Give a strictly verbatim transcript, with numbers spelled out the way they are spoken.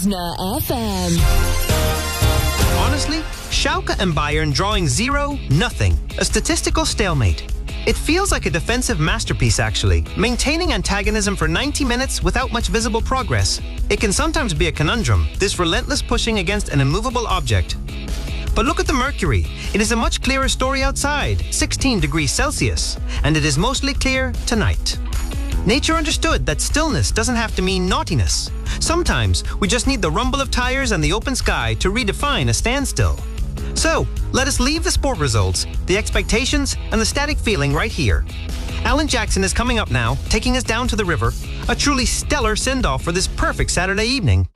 Listener F M. Honestly, Schalke and Bayern drawing zero, nothing. A statistical stalemate. It feels like a defensive masterpiece, actually, maintaining antagonism for ninety minutes without much visible progress. It can sometimes be a conundrum, this relentless pushing against an immovable object. But look at the mercury. It is a much clearer story outside, sixteen degrees Celsius, and it is mostly clear tonight. Nature understood that stillness doesn't have to mean naughtiness. Sometimes we just need the rumble of tires and the open sky to redefine a standstill. So, let us leave the sport results, the expectations, and the static feeling right here. Alan Jackson is coming up now, taking us down to the river. A truly stellar send-off for this perfect Saturday evening.